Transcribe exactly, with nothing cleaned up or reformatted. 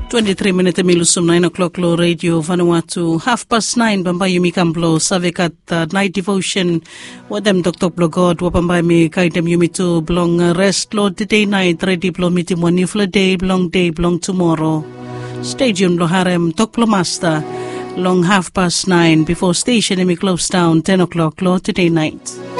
twenty-three minutes milusum nine o'clock lo radio Vanuatu. Half past nine bambayu mi kamblo savekat uh, night devotion. Wadem Doctor Blogod wapambay mi kaidem yumitu blong uh, rest lo today night ready blo mitim wanifla day blong day blong tomorrow. Stadium lo harem tokplo master long half past nine before station emi close down ten o'clock lo today night.